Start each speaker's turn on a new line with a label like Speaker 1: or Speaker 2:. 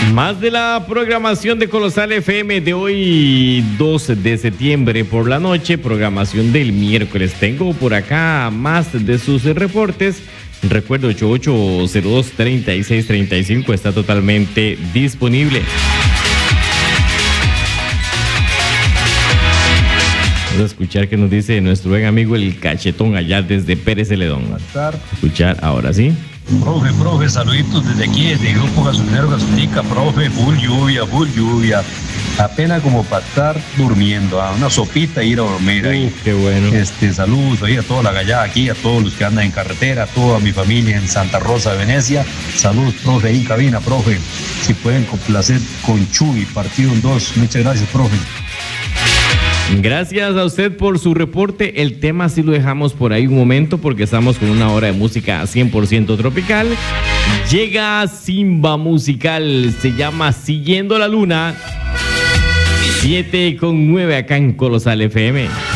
Speaker 1: Más de la programación de Colosal FM de hoy, 12 de septiembre por la noche, programación del miércoles. Tengo por acá más de sus reportes. Recuerdo, 8802-3635 está totalmente disponible. Vamos a escuchar qué nos dice nuestro buen amigo el Cachetón allá desde Pérez Celedón. Escuchar ahora sí.
Speaker 2: Profe, saluditos desde aquí, desde el Grupo Gasolinero Gasolinca, profe, full lluvia. Apenas como para estar durmiendo, una sopita y ir a dormir ahí.
Speaker 1: Qué bueno.
Speaker 2: Saludos ahí a toda la gallada aquí, a todos los que andan en carretera, a toda mi familia en Santa Rosa de Venecia. Saludos, profe, ahí en cabina, profe. Si pueden complacer con Chuy, partido en 2. Muchas gracias, profe.
Speaker 1: Gracias a usted por su reporte. El tema sí lo dejamos por ahí un momento porque estamos con una hora de música 100% tropical. Llega Simba Musical, se llama Siguiendo la Luna. 7:09 acá en Colosal FM.